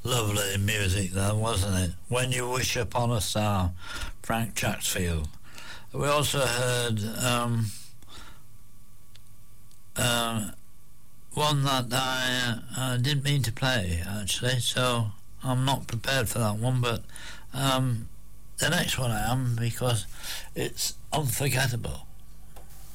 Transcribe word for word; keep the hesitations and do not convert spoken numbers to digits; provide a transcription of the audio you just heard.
Lovely music there, wasn't it? When You Wish Upon a Star, Frank Chatsfield. We also heard um, uh, one that I uh, didn't mean to play, actually, so I'm not prepared for that one, but um, the next one I am, because it's unforgettable.